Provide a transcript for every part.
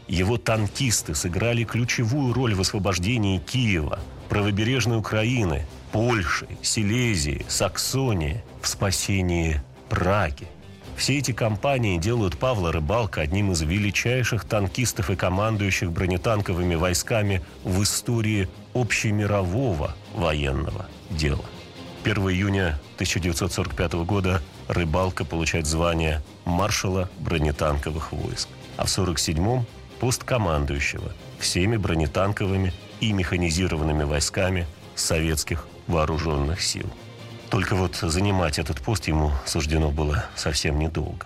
Его танкисты сыграли ключевую роль в освобождении Киева, правобережной Украины, Польши, Силезии, Саксонии, в спасении Праги. Все эти кампании делают Павла Рыбалко одним из величайших танкистов и командующих бронетанковыми войсками в истории общемирового военного дела. 1 июня 1945 года Рыбалко получает звание маршала бронетанковых войск, а в 1947-м – пост командующего всеми бронетанковыми и механизированными войсками советских вооруженных сил. Только вот занимать этот пост ему суждено было совсем недолго.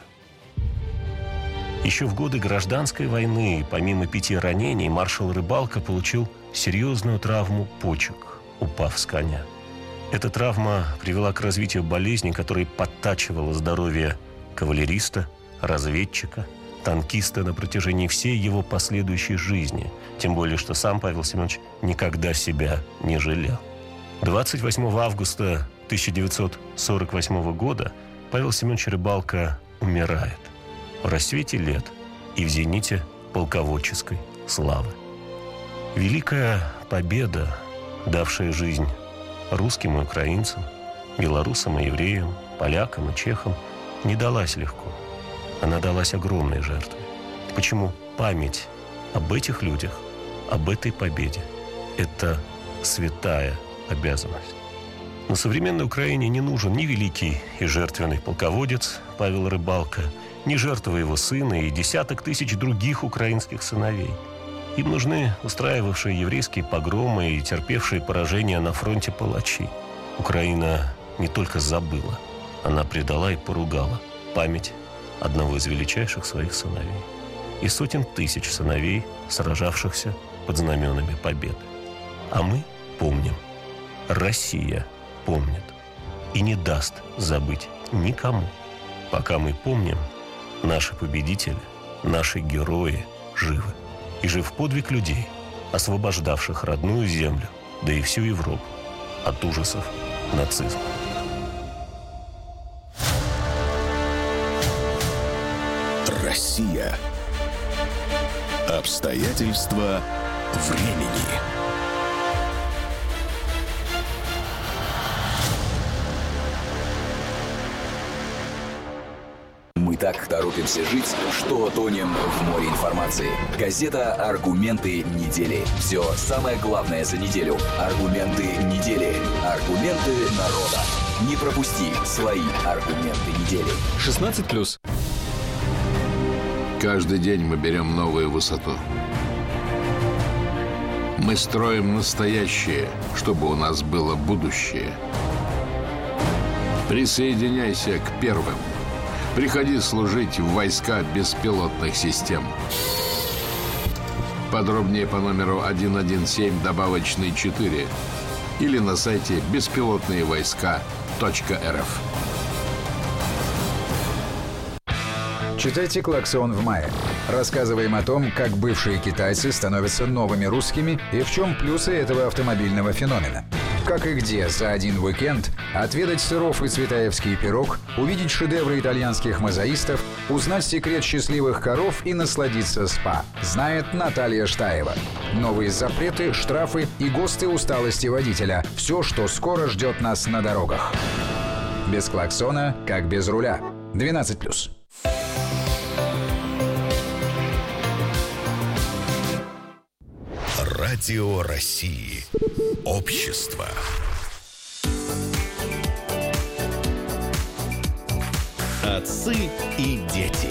Еще в годы гражданской войны, помимо 5 ранений, маршал Рыбалко получил серьезную травму почек, упав с коня. Эта травма привела к развитию болезни, которая подтачивала здоровье кавалериста, разведчика, танкиста на протяжении всей его последующей жизни. Тем более, что сам Павел Семенович никогда себя не жалел. 28 августа 1948 года Павел Семенович Рыбалко умирает в расцвете лет и в зените полководческой славы. Великая победа, давшая жизнь русским и украинцам, белорусам и евреям, полякам и чехам, не далась легко. Она далась огромной жертвой. Почему память об этих людях, об этой победе – это святая обязанность? На современной Украине не нужен ни великий и жертвенный полководец Павел Рыбалко, ни жертва его сына и десяток тысяч других украинских сыновей. Им нужны устраивавшие еврейские погромы и терпевшие поражения на фронте палачи. Украина не только забыла, она предала и поругала память одного из величайших своих сыновей и сотен тысяч сыновей, сражавшихся под знаменами победы. А мы помним. Россия помнит и не даст забыть никому. Пока мы помним, наши победители, наши герои живы. И жив подвиг людей, освобождавших родную землю, да и всю Европу от ужасов нацизма. Россия. Обстоятельства времени. Мы так торопимся жить, что тонем в море информации. Газета «Аргументы недели». Все самое главное за неделю. Аргументы недели. Аргументы народа. Не пропусти свои аргументы недели. 16+. Каждый день мы берем новую высоту. Мы строим настоящее, чтобы у нас было будущее. Присоединяйся к первым. Приходи служить в войска беспилотных систем. Подробнее по номеру 117 добавочный 4 или на сайте беспилотныевойска.рф. Читайте «Клаксон» в мае. Рассказываем о том, как бывшие китайцы становятся новыми русскими и в чем плюсы этого автомобильного феномена. Как и где за один уикенд отведать сыров и цветаевский пирог, увидеть шедевры итальянских мозаистов, узнать секрет счастливых коров и насладиться спа. Знает Наталья Штаева. Новые запреты, штрафы и ГОСТы усталости водителя. Все, что скоро ждет нас на дорогах. Без клаксона, как без руля. 12+. Радио России. Общество. Отцы и дети.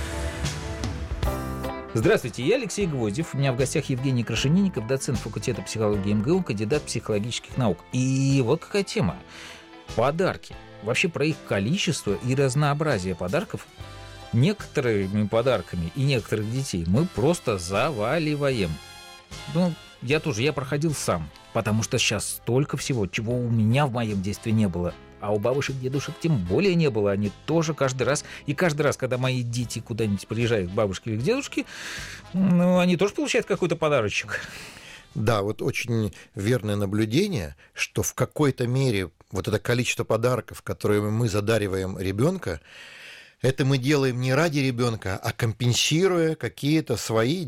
Здравствуйте, я Алексей Гвоздев. У меня в гостях Евгений Крашенинников, доцент факультета психологии МГУ, кандидат психологических наук. И вот какая тема. Подарки. Вообще про их количество и разнообразие подарков. Некоторыми подарками и некоторых детей мы просто заваливаем. Я проходил сам, потому что сейчас столько всего, чего у меня в моем детстве не было. А у бабушек, дедушек тем более не было. Они тоже каждый раз, когда мои дети куда-нибудь приезжают к бабушке или к дедушке, они тоже получают какой-то подарочек. Да, вот очень верное наблюдение, что в какой-то мере вот это количество подарков, которые мы задариваем ребенка, это мы делаем не ради ребенка, а компенсируя какие-то свои